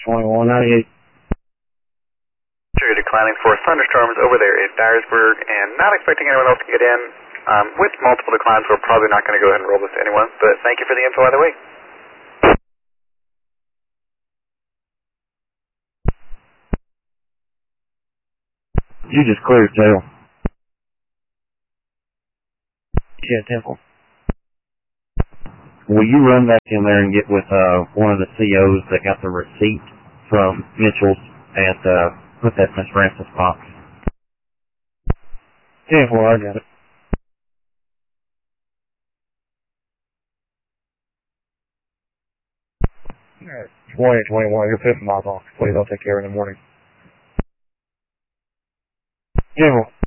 2198. You're declining for thunderstorms over there at Dyersburg and not expecting anyone else to get in. With multiple declines, we're probably not going to go ahead and roll this to anyone, but thank you for the info either way. You just cleared tail. Yeah, Temple. Will you run back in there and get with one of the COs that got the receipt from Mitchell's and put that in Miss Francis' box? Yeah, well, I got it. Alright, 2821, you're 50 miles off. Please, I'll take care of it in the morning. Yeah, well.